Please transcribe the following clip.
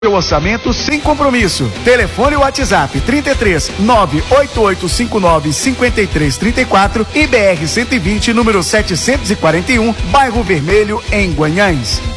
o orçamento sem compromisso. Telefone WhatsApp 33 98859 5334 e BR 120, número 741, Bairro Vermelho, em Guanhães.